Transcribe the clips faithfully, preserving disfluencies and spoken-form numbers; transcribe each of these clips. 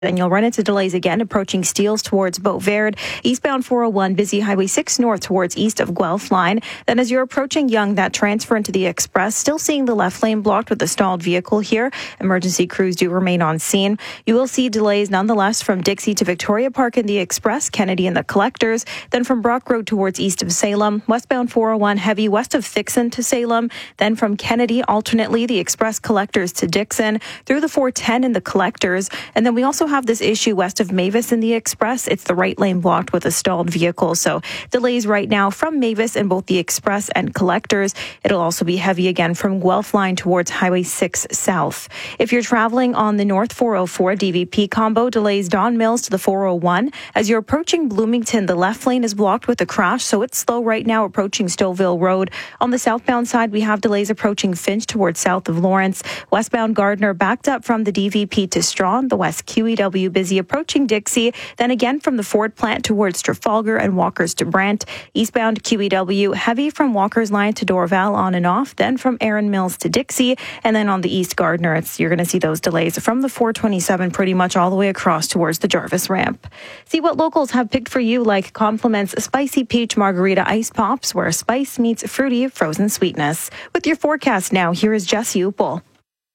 Then you'll run into delays again approaching Steeles towards Beauverde. Eastbound four oh one, busy Highway six north towards east of Guelph line. Then as you're approaching Yonge, that transfer into the Express, still seeing the left lane blocked with a stalled vehicle here. Emergency crews do remain on scene. You will see delays nonetheless from Dixie to Victoria Park in the Express, Kennedy and the Collectors. Then from Brock Road towards east of Salem. Westbound four oh one, heavy west of Thixon to Salem. Then from Kennedy, alternately, the Express Collectors to Dixon. Through the four ten in the Collectors. And then we also have this issue west of Mavis in the Express. It's the right lane blocked with a stalled vehicle. So delays right now from Mavis in both the Express and Collectors. It'll also be heavy again from Guelph line towards Highway six south. If you're traveling on the North four oh four D V P combo, delays Don Mills to the four oh one. As you're approaching Bloomington, the left lane is blocked with a crash, so it's slow right now approaching Stouffville Road. On the southbound side, we have delays approaching Finch towards south of Lawrence. Westbound Gardner backed up from the D V P to Strawn. The west Q E W busy approaching Dixie. Then again from the Ford plant towards Trafalgar and Walkers to Brant. Eastbound Q E W heavy from Walkers line to Dorval on and off. Then from Erin Mills to Dixie. And then on the East Gardner, it's, you're going to see those delays from the four twenty-seven pretty much all the way across towards the Jarvis ramp. See what locals have picked for you, like Compliments Spicy Peach Margarita Ice Pops, where spice meets fruity frozen sweetness. With your forecast now, here is Jesse Upel.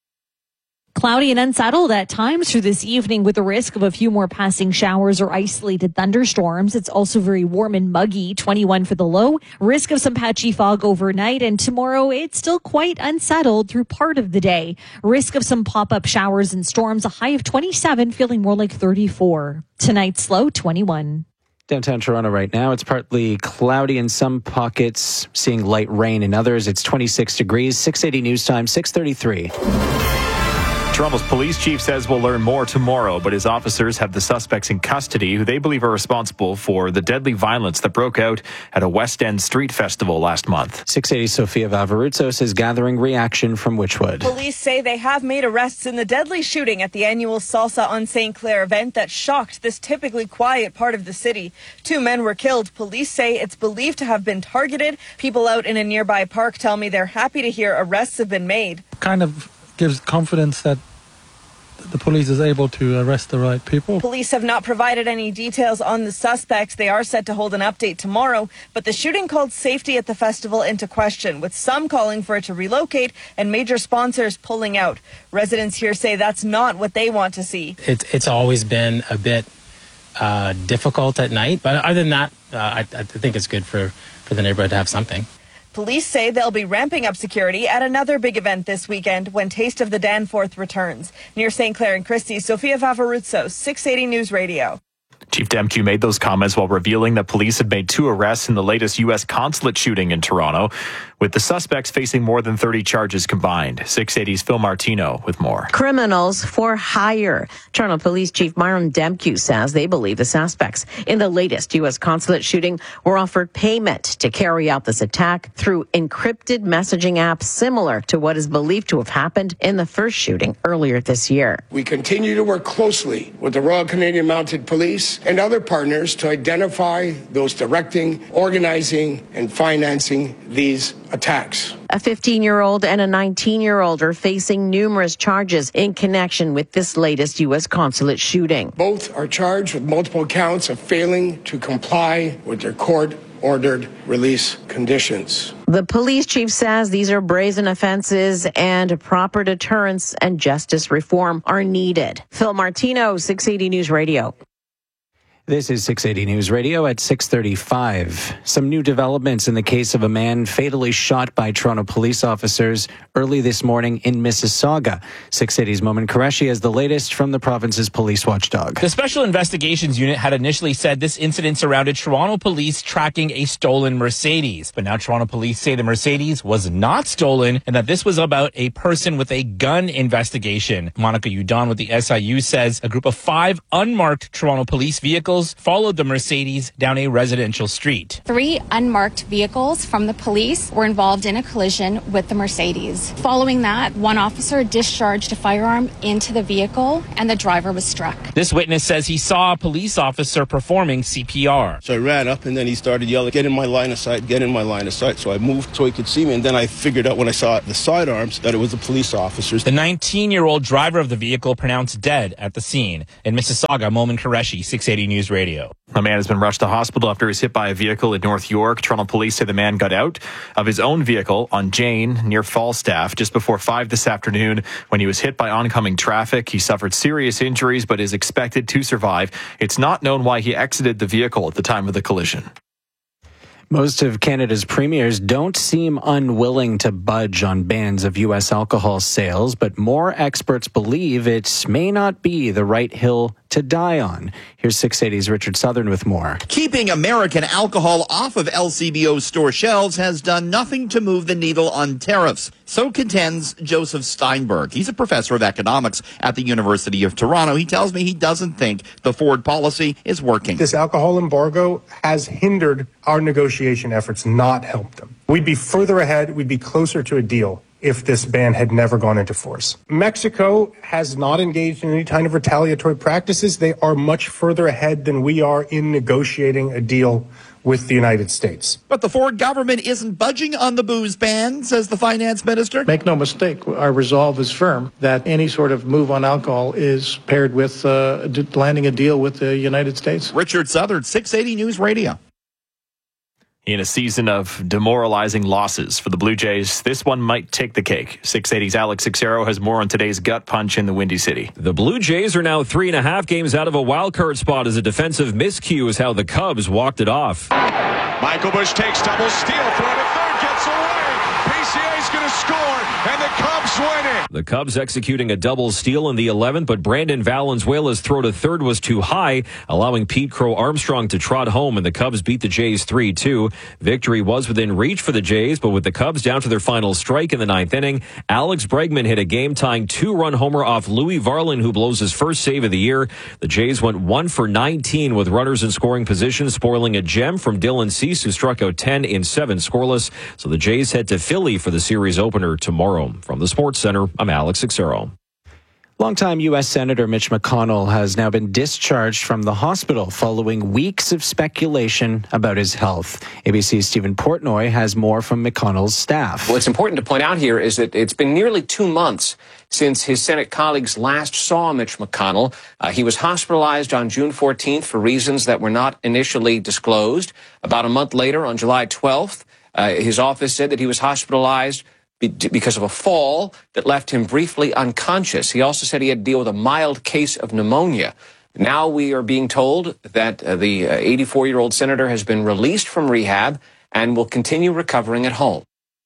Cloudy and unsettled at times through this evening with the risk of a few more passing showers or isolated thunderstorms. It's also very warm and muggy, twenty-one for the low. Risk of some patchy fog overnight, and tomorrow it's still quite unsettled through part of the day. Risk of some pop-up showers and storms, a high of twenty-seven, feeling more like thirty-four. Tonight's low, twenty-one. Downtown Toronto right now, it's partly cloudy in some pockets, seeing light rain in others. It's twenty-six degrees, six eighty news time, six thirty-three. Toronto's police chief says we'll learn more tomorrow, but his officers have the suspects in custody who they believe are responsible for the deadly violence that broke out at a West End street festival last month. six eighty Sofia Vavarutsos is gathering reaction from Witchwood. Police say they have made arrests in the deadly shooting at the annual Salsa on Saint Clair event that shocked this typically quiet part of the city. Two men were killed. Police say it's believed to have been targeted. People out in a nearby park tell me they're happy to hear arrests have been made. Kind of gives confidence that the police is able to arrest the right people. Police have not provided any details on the suspects. They are set to hold an update tomorrow, but the shooting called safety at the festival into question, with some calling for it to relocate and major sponsors pulling out. Residents here say that's not what they want to see. It's, it's always been a bit uh, difficult at night, but other than that, uh, I, I think it's good for, for the neighborhood to have something. Police say they'll be ramping up security at another big event this weekend when Taste of the Danforth returns. Near Saint Clair and Christie, Sofia Vavarutsos, six eighty News Radio. Chief Demke made those comments while revealing that police had made two arrests in the latest U S consulate shooting in Toronto, with the suspects facing more than thirty charges combined. six eighty's Phil Martino with more. Criminals for hire. Toronto Police Chief Myron Demke says they believe the suspects in the latest U S consulate shooting were offered payment to carry out this attack through encrypted messaging apps similar to what is believed to have happened in the first shooting earlier this year. We continue to work closely with the Royal Canadian Mounted Police and other partners to identify those directing, organizing, and financing these attacks. A fifteen-year-old and a nineteen-year-old are facing numerous charges in connection with this latest U S consulate shooting. Both are charged with multiple counts of failing to comply with their court-ordered release conditions. The police chief says these are brazen offenses and proper deterrence and justice reform are needed. Phil Martino, six eighty News Radio. This is six eighty News Radio at six thirty-five. Some new developments in the case of a man fatally shot by Toronto police officers early this morning in Mississauga. six eighty's Momin Qureshi has the latest from the province's police watchdog. The Special Investigations Unit had initially said this incident surrounded Toronto police tracking a stolen Mercedes. But now Toronto police say the Mercedes was not stolen and that this was about a person with a gun investigation. Monica Udon with the S I U says a group of five unmarked Toronto police vehicles vehicles followed the Mercedes down a residential street. Three unmarked vehicles from the police were involved in a collision with the Mercedes. Following that, one officer discharged a firearm into the vehicle and the driver was struck. This witness says he saw a police officer performing C P R. So I ran up and then he started yelling, "Get in my line of sight, get in my line of sight." So I moved so he could see me, and then I figured out when I saw the sidearms that it was the police officers. The nineteen-year-old driver of the vehicle pronounced dead at the scene. In Mississauga, Momin Qureshi, six eighty News Radio. A man has been rushed to hospital after he was hit by a vehicle in North York. Toronto police say the man got out of his own vehicle on Jane near Falstaff just before five this afternoon when he was hit by oncoming traffic. He suffered serious injuries but is expected to survive. It's not known why he exited the vehicle at the time of the collision. Most of Canada's premiers don't seem unwilling to budge on bans of U S alcohol sales, but more experts believe it may not be the right hill to die on. Here's six eighty's Richard Southern with more. Keeping American alcohol off of L C B O store shelves has done nothing to move the needle on tariffs. So contends Joseph Steinberg. He's a professor of economics at the University of Toronto. He tells me he doesn't think the Ford policy is working. This alcohol embargo has hindered our negotiation efforts, not helped them. We'd be further ahead, we'd be closer to a deal if this ban had never gone into force. Mexico has not engaged in any kind of retaliatory practices. They are much further ahead than we are in negotiating a deal with the United States. But the Ford government isn't budging on the booze ban, says the finance minister. Make no mistake, our resolve is firm that any sort of move on alcohol is paired with uh, landing a deal with the United States. Richard Southern, six eighty News Radio. In a season of demoralizing losses for the Blue Jays, this one might take the cake. six eighty's Alex Sixero has more on today's gut punch in the Windy City. The Blue Jays are now three and a half games out of a wild card spot as a defensive miscue is how the Cubs walked it off. Michael Busch takes double steal, throw to third, gets away. P C A's going to score, and the Cubs win it. The Cubs executing a double steal in the eleventh, but Brandon Valenzuela's throw to third was too high, allowing Pete Crow Armstrong to trot home, and the Cubs beat the Jays three two. Victory was within reach for the Jays, but with the Cubs down to their final strike in the ninth inning, Alex Bregman hit a game-tying two-run homer off Louis Varland, who blows his first save of the year. The Jays went one for nineteen with runners in scoring position, spoiling a gem from Dylan Cease, who struck out ten in seven scoreless. So the Jays head to Philly for the series opener tomorrow. From the Sports Center, I'm Alex Sixero. Longtime U S Senator Mitch McConnell has now been discharged from the hospital following weeks of speculation about his health. A B C's Stephen Portnoy has more from McConnell's staff. What's important to point out here is that it's been nearly two months since his Senate colleagues last saw Mitch McConnell. Uh, he was hospitalized on June fourteenth for reasons that were not initially disclosed. About a month later, on July twelfth, uh, his office said that he was hospitalized because of a fall that left him briefly unconscious. He also said he had to deal with a mild case of pneumonia. Now we are being told that uh, the eighty-four-year-old senator has been released from rehab and will continue recovering at home.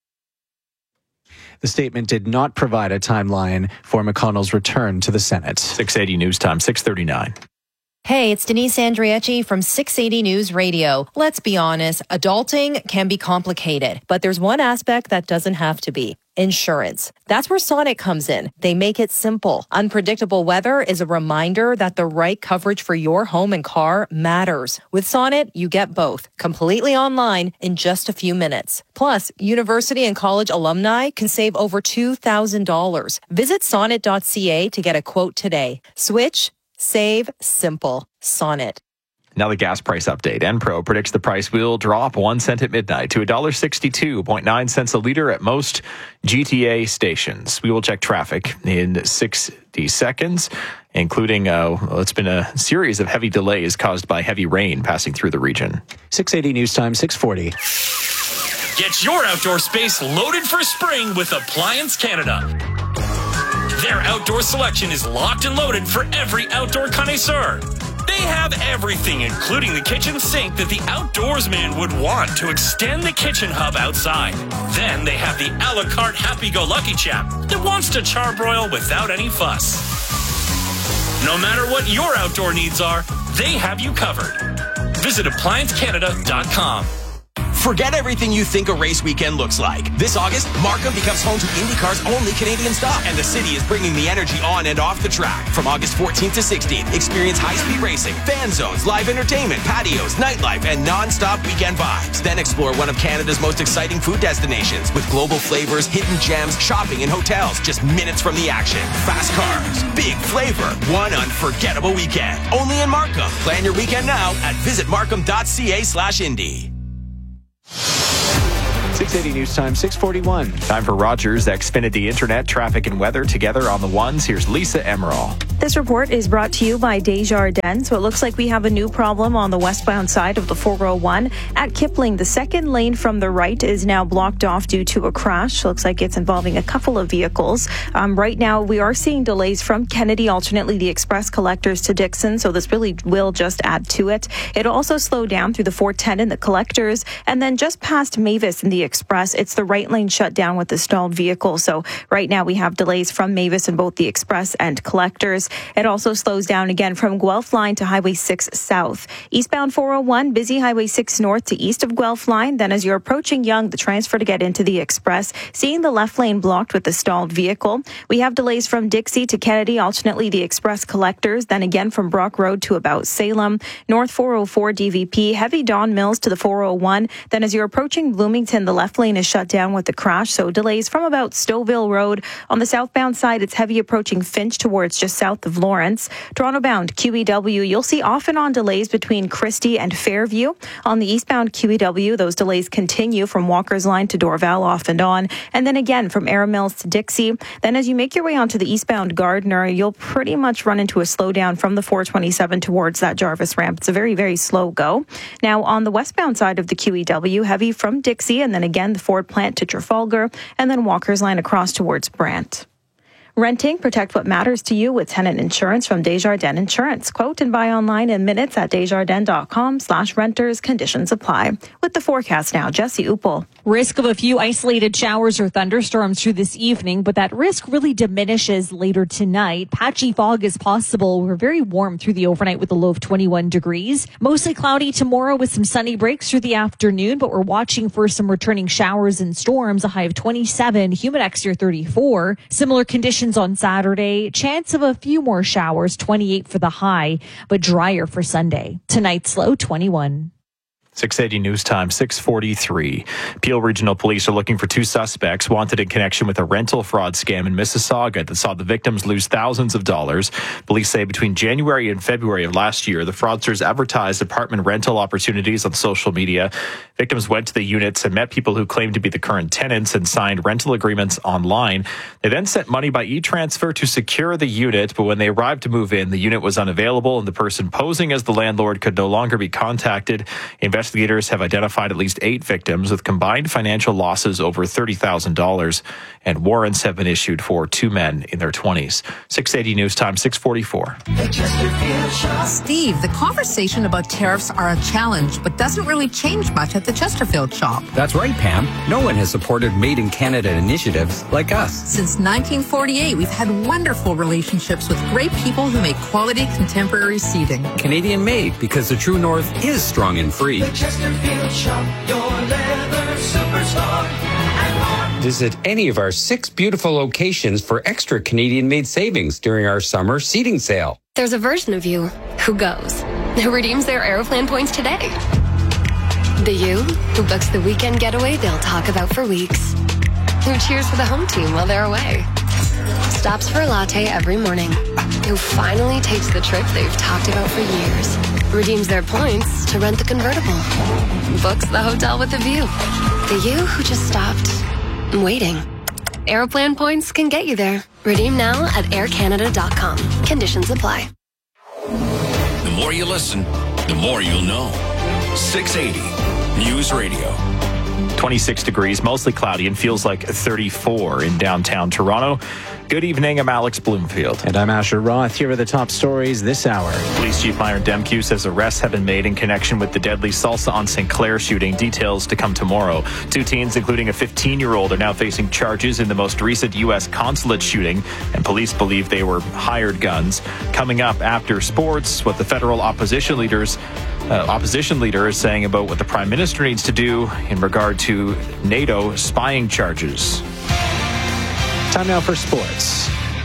The statement did not provide a timeline for McConnell's return to the Senate. six eighty News Time, six thirty-nine. Hey, it's Denise Andriecci from six eighty News Radio. Let's be honest, adulting can be complicated, but there's one aspect that doesn't have to be. Insurance. That's where Sonnet comes in. They make it simple. Unpredictable weather is a reminder that the right coverage for your home and car matters. With Sonnet, you get both, completely online in just a few minutes. Plus, university and college alumni can save over two thousand dollars. Visit sonnet dot c a to get a quote today. Switch, save, simple. Sonnet. Now the gas price update. Enpro predicts the price will drop one cent at midnight to one dollar sixty-two point nine cents a liter at most G T A stations. We will check traffic in sixty seconds, including uh, well, it's been a series of heavy delays caused by heavy rain passing through the region. six eighty News Time, six forty. Get your outdoor space loaded for spring with Appliance Canada. Their outdoor selection is locked and loaded for every outdoor connoisseur. They have everything, including the kitchen sink that the outdoorsman would want to extend the kitchen hub outside. Then they have the a la carte happy-go-lucky chap that wants to charbroil without any fuss. No matter what your outdoor needs are, they have you covered. Visit appliance canada dot com. Forget everything you think a race weekend looks like. This August, Markham becomes home to IndyCar's only Canadian stop, and the city is bringing the energy on and off the track. From August fourteenth to sixteenth, experience high-speed racing, fan zones, live entertainment, patios, nightlife, and non-stop weekend vibes. Then explore one of Canada's most exciting food destinations with global flavors, hidden gems, shopping, and hotels just minutes from the action. Fast cars, big flavor, one unforgettable weekend. Only in Markham. Plan your weekend now at visit markham dot c a slash indy. six eighty News Time, six forty-one. Time for Rogers Xfinity Internet, traffic and weather together on the ones. Here's Lisa Emerald. This report is brought to you by Desjardins. So it looks like we have a new problem on the westbound side of the four oh one. At Kipling, the second lane from the right is now blocked off due to a crash. Looks like it's involving a couple of vehicles. Um, right now, we are seeing delays from Kennedy, alternately the express collectors to Dixon. So this really will just add to it. It'll also slow down through the four ten in the collectors. And then just past Mavis in the express, it's the right lane shut down with the stalled vehicle. So right now we have delays from Mavis in both the express and collectors. It also slows down again from Guelph Line to Highway six South. Eastbound four oh one, busy Highway six North to east of Guelph Line. Then as you're approaching Yonge, the transfer to get into the express, seeing the left lane blocked with the stalled vehicle. We have delays from Dixie to Kennedy, alternately the express collectors. Then again from Brock Road to about Salem. North four oh four D V P, heavy Don Mills to the four oh one. Then as you're approaching Bloomington, the left lane is shut down with the crash. So delays from about Stouffville Road. On the southbound side, it's heavy approaching Finch towards just south of Lawrence. Toronto bound Q E W, you'll see off and on delays between Christie and Fairview. On the eastbound Q E W, those delays continue from Walker's Line to Dorval off and on. And then again from Air Mills to Dixie. Then as you make your way onto the eastbound Gardner, you'll pretty much run into a slowdown from the four twenty-seven towards that Jarvis ramp. It's a very, very slow go. Now on the westbound side of the Q E W, heavy from Dixie and then again the Ford plant to Trafalgar and then Walker's Line across towards Brant. Renting, protect what matters to you with tenant insurance from Desjardins Insurance. Quote and buy online in minutes at desjardins.com slash renters. Conditions apply. With the forecast now, Jesse Upel. Risk of a few isolated showers or thunderstorms through this evening, but that risk really diminishes later tonight. Patchy fog is possible. We're very warm through the overnight with a low of twenty-one degrees. Mostly cloudy tomorrow with some sunny breaks through the afternoon, but we're watching for some returning showers and storms. A high of twenty-seven, humid exterior thirty-four. Similar conditions on Saturday. Chance of a few more showers, twenty-eight for the high, but drier for Sunday. Tonight's low, twenty-one. six eighty News Time, six forty-three. Peel Regional Police are looking for two suspects wanted in connection with a rental fraud scam in Mississauga that saw the victims lose thousands of dollars. Police say between January and February of last year, the fraudsters advertised apartment rental opportunities on social media. Victims went to the units and met people who claimed to be the current tenants and signed rental agreements online. They then sent money by e-transfer to secure the unit, but when they arrived to move in, the unit was unavailable and the person posing as the landlord could no longer be contacted. Investigators have identified at least eight victims with combined financial losses over thirty thousand dollars, and warrants have been issued for two men in their twenties. six eighty News Time, six forty-four. Steve, the conversation about tariffs are a challenge, but doesn't really change much at the Chesterfield shop. That's right, Pam. No one has supported Made in Canada initiatives like us. Since nineteen forty-eight, we've had wonderful relationships with great people who make quality contemporary seating. Canadian made, because the true north is strong and free. The Chesterfield shop, your leather superstore. Visit any of our six beautiful locations for extra Canadian-made savings during our summer seating sale. There's a version of you who goes, who redeems their Aeroplan points today. The you who books the weekend getaway they'll talk about for weeks. Who cheers for the home team while they're away. Stops for a latte every morning. Who finally takes the trip they've talked about for years. Redeems their points to rent the convertible. Books the hotel with a view. The you who just stopped waiting. Aeroplan points can get you there. Redeem now at air canada dot com. Conditions apply. The more you listen, the more you'll know. six eighty News Radio. twenty-six degrees, mostly cloudy, and feels like thirty-four in downtown Toronto. Good evening, I'm Alex Bloomfield. And I'm Asher Roth. Here are the top stories this hour. Police Chief Myron Demke says arrests have been made in connection with the deadly Salsa on Saint Clair shooting. Details to come tomorrow. Two teens, including a fifteen-year-old, are now facing charges in the most recent U S consulate shooting, and police believe they were hired guns. Coming up after sports, what the federal opposition leaders Uh, opposition leader is saying about what the Prime Minister needs to do in regard to NATO spying charges. Time now for sports.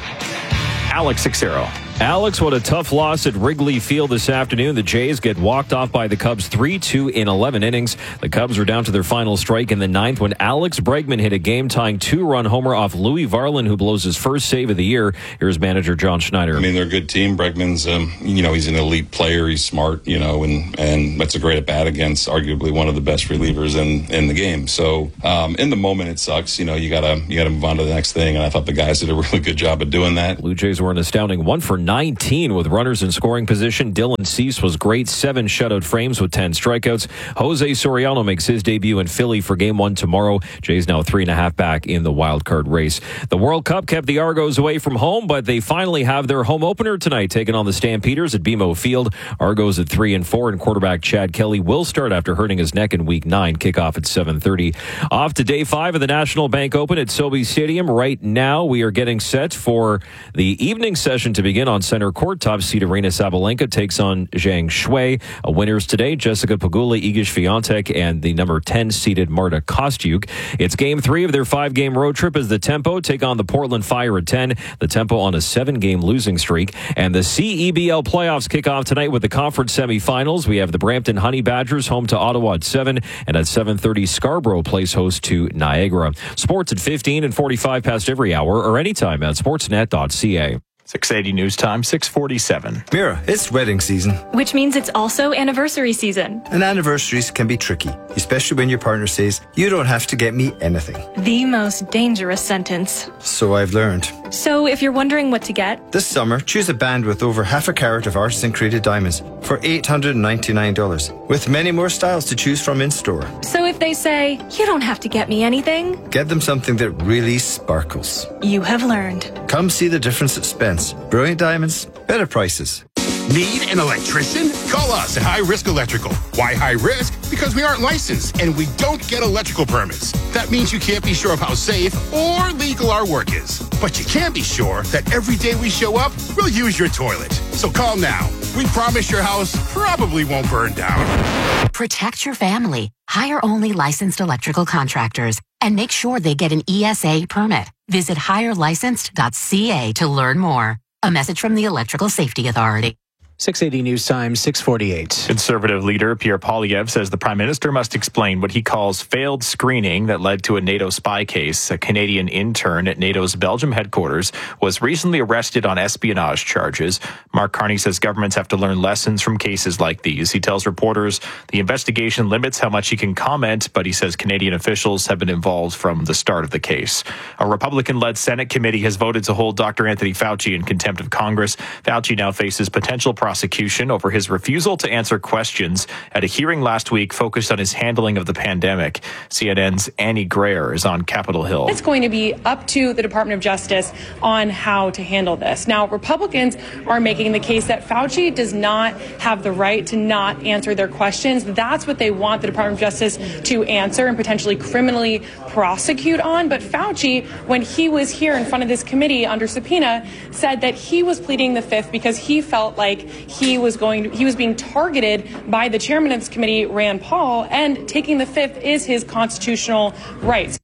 Alex Sixero. Alex, what a tough loss at Wrigley Field this afternoon. The Jays get walked off by the Cubs three two in eleven innings. The Cubs were down to their final strike in the ninth when Alex Bregman hit a game-tying two-run homer off Louis Varland, who blows his first save of the year. Here's manager John Schneider. I mean, they're a good team. Bregman's, um, you know, he's an elite player. He's smart, you know, and, and that's a great at-bat against arguably one of the best relievers in, in the game. So um, in the moment, it sucks. You know, you gotta you gotta move on to the next thing, and I thought the guys did a really good job of doing that. Blue Jays were an astounding one for nineteen with runners in scoring position. Dylan Cease was great. Seven shutout frames with ten strikeouts. Jose Soriano makes his debut in Philly for game one tomorrow. Jays now three and a half back in the wild card race. The World Cup kept the Argos away from home, but they finally have their home opener tonight, taking on the Stampeders at B M O Field. Argos at three and four, and quarterback Chad Kelly will start after hurting his neck in week nine. Kickoff at seven thirty. Off to day five of the National Bank Open at SoBi Stadium. Right now, we are getting set for the evening session to begin on center court. Top seed Arena Sabalenka takes on Zhang Shui. Uh, winners today, Jessica Pegula, Iga Swiatek, and the number ten seeded Marta Kostyuk. It's game three of their five-game road trip as the Tempo take on the Portland Fire at ten. The Tempo on a seven-game losing streak. And the C E B L playoffs kick off tonight with the conference semifinals. We have the Brampton Honey Badgers home to Ottawa at seven, and at seven thirty, Scarborough plays host to Niagara. Sports at fifteen and forty-five past every hour or anytime at sportsnet dot c a. six eighty News Time, six forty-seven. Mira, it's wedding season. Which means it's also anniversary season. And anniversaries can be tricky, especially when your partner says, you don't have to get me anything. The most dangerous sentence. So I've learned. So if you're wondering what to get, this summer, choose a band with over half a carat of artisan created diamonds for eight hundred ninety-nine dollars, with many more styles to choose from in store. So if they say, you don't have to get me anything, get them something that really sparkles. You have learned. Come see the difference at Spence. Brilliant diamonds, better prices. Need an electrician? Call us at High Risk Electrical. Why high risk? Because we aren't licensed and we don't get electrical permits. That means you can't be sure of how safe or legal our work is. But you can be sure that every day we show up, we'll use your toilet. So call now. We promise your house probably won't burn down. Protect your family. Hire only licensed electrical contractors and make sure they get an E S A permit. Visit hire licensed dot c a to learn more. A message from the Electrical Safety Authority. six eighty News Time, six forty-eight. Conservative leader Pierre Poilievre says the Prime Minister must explain what he calls failed screening that led to a NATO spy case. A Canadian intern at NATO's Belgium headquarters was recently arrested on espionage charges. Mark Carney says governments have to learn lessons from cases like these. He tells reporters the investigation limits how much he can comment, but he says Canadian officials have been involved from the start of the case. A Republican-led Senate committee has voted to hold Doctor Anthony Fauci in contempt of Congress. Fauci now faces potential prosecution over his refusal to answer questions at a hearing last week focused on his handling of the pandemic. C N N's Annie Grayer is on Capitol Hill. It's going to be up to the Department of Justice on how to handle this. Now, Republicans are making the case that Fauci does not have the right to not answer their questions. That's what they want the Department of Justice to answer and potentially criminally prosecute on. But Fauci, when he was here in front of this committee under subpoena, said that he was pleading the fifth because he felt like he was going to, he was being targeted by the chairman of this committee, Rand Paul, and taking the fifth is his constitutional rights.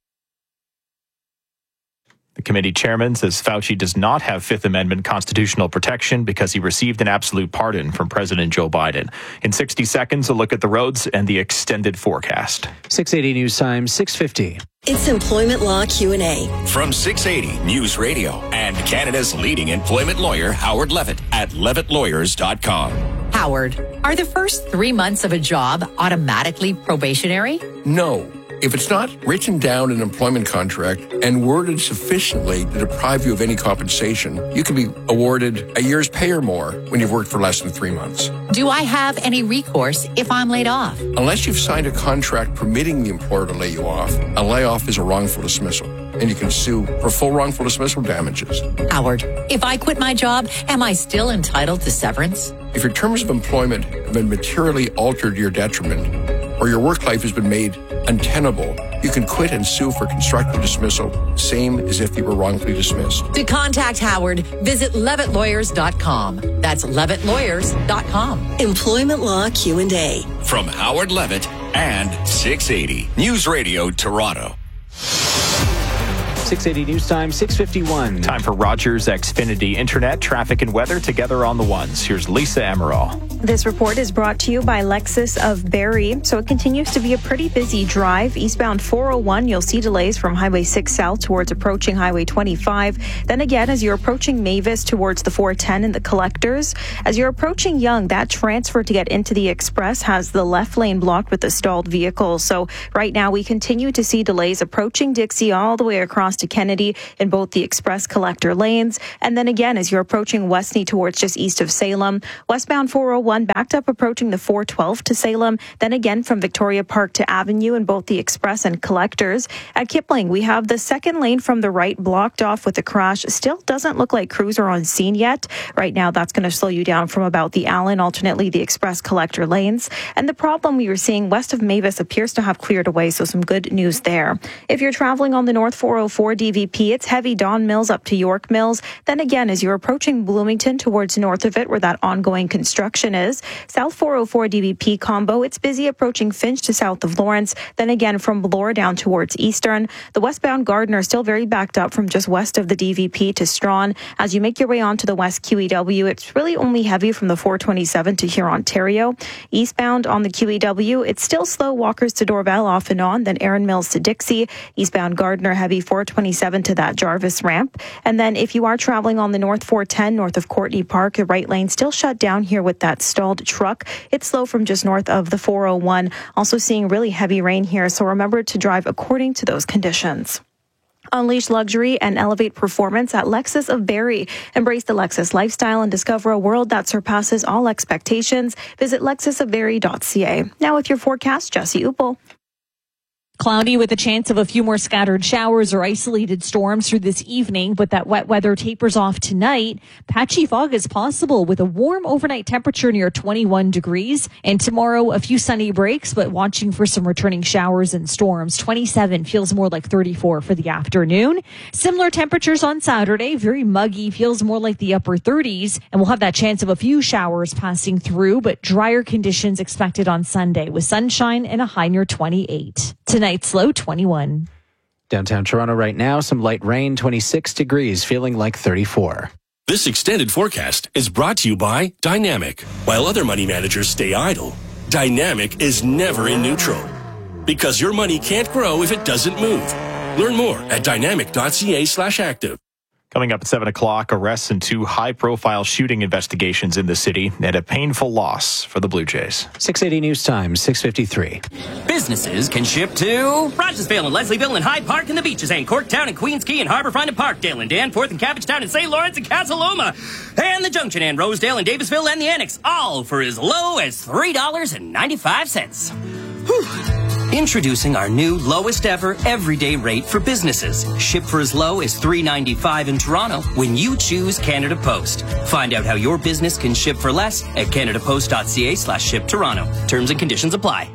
The committee chairman says Fauci does not have Fifth Amendment constitutional protection because he received an absolute pardon from President Joe Biden. In sixty seconds, a look at the roads and the extended forecast. six eighty News Time, six fifty. It's Employment Law Q and A. From six eighty News Radio and Canada's leading employment lawyer, Howard Levitt, at levitt lawyers dot com. Howard, are the first three months of a job automatically probationary? No. If it's not written down in an employment contract and worded sufficiently to deprive you of any compensation, you can be awarded a year's pay or more when you've worked for less than three months. Do I have any recourse if I'm laid off? Unless you've signed a contract permitting the employer to lay you off, a layoff is a wrongful dismissal. and you can sue for full wrongful dismissal damages. Howard, if I quit my job, am I still entitled to severance? If your terms of employment have been materially altered to your detriment, or your work life has been made untenable, you can quit and sue for constructive dismissal, same as if you were wrongfully dismissed. To contact Howard, visit levitt lawyers dot com. That's levitt lawyers dot com. Employment Law Q and A. From Howard Levitt and six eighty News Radio Toronto. six eighty News Time, six fifty-one. Time for Rogers Xfinity Internet, traffic and weather together on the ones. Here's Lisa Emerald. This report is brought to you by Lexus of Barrie. So it continues to be a pretty busy drive. Eastbound four oh one, you'll see delays from Highway six South towards approaching Highway twenty-five. Then again, as you're approaching Mavis towards the four ten and the Collectors. As you're approaching Yonge, that transfer to get into the Express has the left lane blocked with a stalled vehicle. So right now we continue to see delays approaching Dixie all the way across to Kennedy in both the Express Collector lanes. And then again, as you're approaching Westney towards just east of Salem, westbound four oh one backed up approaching the four twelve to Salem. Then again from Victoria Park to Avenue in both the Express and Collectors. At Kipling, we have the second lane from the right blocked off with a crash. Still doesn't look like crews are on scene yet. Right now, that's going to slow you down from about the Allen, alternately the Express Collector lanes. And the problem we were seeing west of Mavis appears to have cleared away, so some good news there. If you're traveling on the North four oh four D V P, it's heavy Don Mills up to York Mills. Then again, as you're approaching Bloomington towards north of it, where that ongoing construction is, South four oh four D V P combo, it's busy approaching Finch to south of Lawrence. Then again, from Bloor down towards Eastern. The westbound Gardner is still very backed up from just west of the D V P to Strawn. As you make your way onto the West Q E W, it's really only heavy from the four twenty-seven to here, Ontario. Eastbound on the Q E W, it's still slow Walkers to Dorval off and on, then Erin Mills to Dixie. Eastbound Gardner heavy four twenty-seven to that Jarvis ramp. And then if you are traveling on the North four ten north of Courtney Park, the right lane still shut down here with that stalled truck. It's slow from just north of the four oh one. Also seeing really heavy rain here, so remember to drive according to those conditions. Unleash luxury and elevate performance at Lexus of Barrie. Embrace the Lexus lifestyle and discover a world that surpasses all expectations. Visit lexus of barrie dot c a. Now with your forecast, Jesse Upel. Cloudy with a chance of a few more scattered showers or isolated storms through this evening, but that wet weather tapers off tonight. Patchy fog is possible with a warm overnight temperature near twenty-one degrees. And tomorrow, a few sunny breaks, but watching for some returning showers and storms. twenty-seven feels more like thirty-four for the afternoon. Similar temperatures on Saturday, very muggy, feels more like the upper thirties. And we'll have that chance of a few showers passing through, but drier conditions expected on Sunday with sunshine and a high near twenty-eight. Tonight's low twenty-one. Downtown Toronto right now, some light rain, twenty-six degrees, feeling like thirty-four. This extended forecast is brought to you by Dynamic. While other money managers stay idle, Dynamic is never in neutral. Because your money can't grow if it doesn't move. Learn more at dynamic.ca slash active. Coming up at seven o'clock, arrests in two high-profile shooting investigations in the city and a painful loss for the Blue Jays. six eighty News Time, six fifty-three. Businesses can ship to Rogersville and Leslieville and Hyde Park and the Beaches and Corktown and Queens Quay and Harbourfront and Parkdale and Danforth and Cabbagetown and Saint Lawrence and Casa Loma and the Junction and Rosedale and Davisville and the Annex, all for as low as three dollars and ninety-five cents. Whew. Introducing our new lowest ever everyday rate for businesses. Ship for as low as three dollars and ninety-five cents in Toronto when you choose Canada Post. Find out how your business can ship for less at canadapost.ca slash ship Toronto. Terms and conditions apply.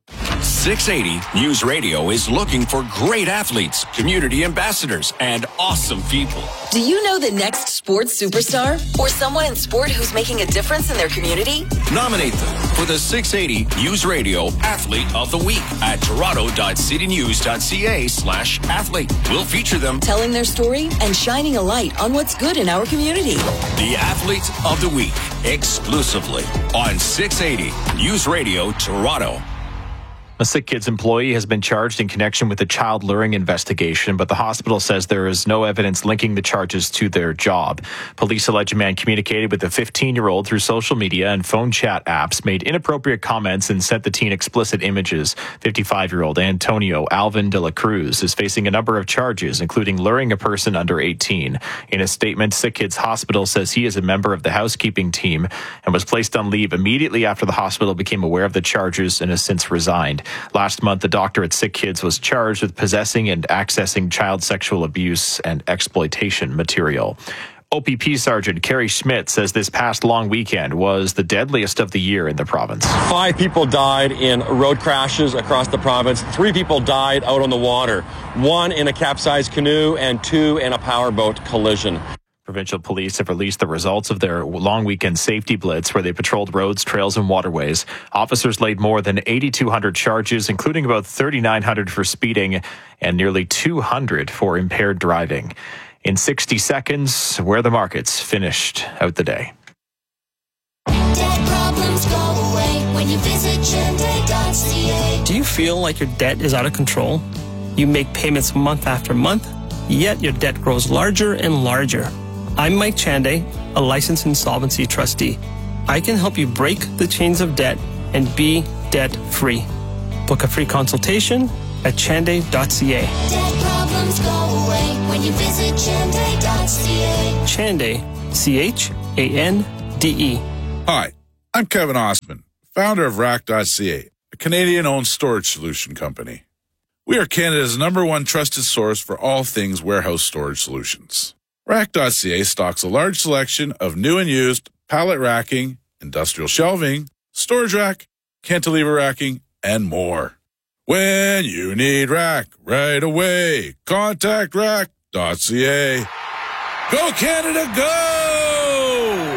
six eighty News Radio is looking for great athletes, community ambassadors, and awesome people. Do you know the next sports superstar? Or someone in sport who's making a difference in their community? Nominate them for the six eighty News Radio Athlete of the Week at toronto.citynews.ca slash athlete. We'll feature them telling their story and shining a light on what's good in our community. The Athlete of the Week, exclusively on six eighty News Radio Toronto. A Sick Kids employee has been charged in connection with a child luring investigation, but the hospital says there is no evidence linking the charges to their job. Police allege a man communicated with a fifteen-year-old through social media and phone chat apps, made inappropriate comments, and sent the teen explicit images. fifty-five-year-old Antonio Alvin de la Cruz is facing a number of charges, including luring a person under eighteen. In a statement, Sick Kids Hospital says he is a member of the housekeeping team and was placed on leave immediately after the hospital became aware of the charges and has since resigned. Last month, the doctor at Sick Kids was charged with possessing and accessing child sexual abuse and exploitation material. O P P Sergeant Kerry Schmidt says this past long weekend was the deadliest of the year in the province. Five people died in road crashes across the province. Three people died out on the water. One in a capsized canoe and two in a powerboat collision. Provincial police have released the results of their long weekend safety blitz where they patrolled roads, trails, and waterways. Officers laid more than eighty-two hundred charges, including about thirty-nine hundred for speeding and nearly two hundred for impaired driving. In sixty seconds, where the markets finished out the day. Debt problems go away when you visit Chende dot c a. Do you feel like your debt is out of control? You make payments month after month, yet your debt grows larger and larger. I'm Mike Chande, a licensed insolvency trustee. I can help you break the chains of debt and be debt-free. Book a free consultation at Chande dot c a. Debt problems go away when you visit Chende dot c a. Chande, C H A N D E. Hi, I'm Kevin Osman, founder of Rack dot c a, a Canadian-owned storage solution company. We are Canada's number one trusted source for all things warehouse storage solutions. Rack dot c a stocks a large selection of new and used pallet racking, industrial shelving, storage rack, cantilever racking, and more. When you need rack right away, contact Rack dot c a. Go Canada, go!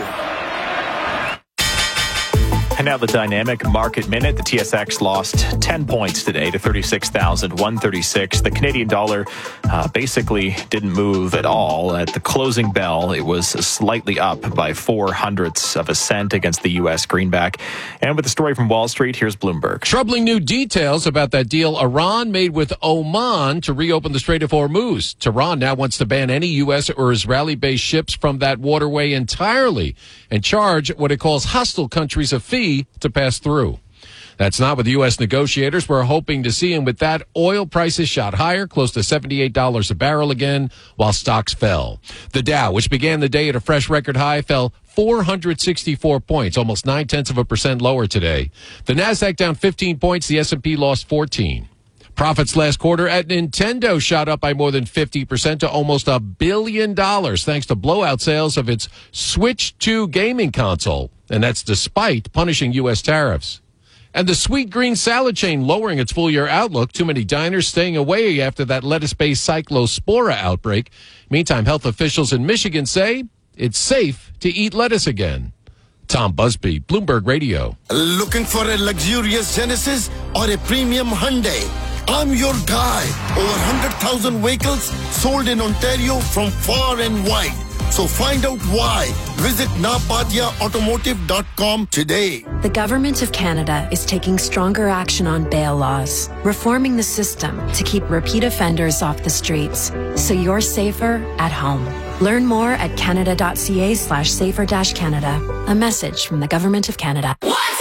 And now the dynamic market minute. The T S X lost ten points today to thirty-six thousand one hundred thirty-six. The Canadian dollar uh, basically didn't move at all. At the closing bell, it was slightly up by four hundredths of a cent against the U S greenback. And with the story from Wall Street, here's Bloomberg. Troubling new details about that deal Iran made with Oman to reopen the Strait of Hormuz. Tehran now wants to ban any U S or Israeli-based ships from that waterway entirely and charge what it calls hostile countries a fee to pass through. That's not what the U S negotiators were hoping to see, and with that, oil prices shot higher, close to seventy-eight dollars a barrel again, while stocks fell. The Dow, which began the day at a fresh record high, fell four hundred sixty-four points, almost nine-tenths of a percent lower today. The Nasdaq down fifteen points, the S and P lost fourteen. Profits last quarter at Nintendo shot up by more than fifty percent to almost a billion dollars thanks to blowout sales of its Switch two gaming console. And that's despite punishing U S tariffs. And the Sweet Green salad chain lowering its full-year outlook. Too many diners staying away after that lettuce-based cyclospora outbreak. Meantime, health officials in Michigan say it's safe to eat lettuce again. Tom Busby, Bloomberg Radio. Looking for a luxurious Genesis or a premium Hyundai? I'm your guy. Over one hundred thousand vehicles sold in Ontario from far and wide. So find out why. Visit napadia automotive dot com today. The Government of Canada is taking stronger action on bail laws, reforming the system to keep repeat offenders off the streets, so you're safer at home. Learn more at canada dot c a slash safer dash Canada. A message from the Government of Canada. What's